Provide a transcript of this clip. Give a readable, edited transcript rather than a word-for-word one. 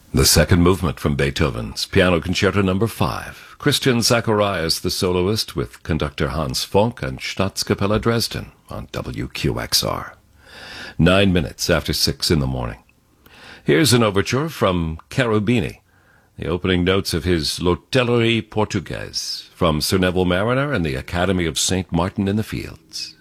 The second movement from Beethoven's Piano Concerto No. 5. Christian Zacharias, the soloist, with conductor Hans Fonck and Staatskapelle Dresden on WQXR. 9 minutes after 6 in the morning. Here's an overture from Cherubini, the opening notes of his L'Hotellerie Portugaise from Sir Neville Mariner and the Academy of St. Martin in the Fields.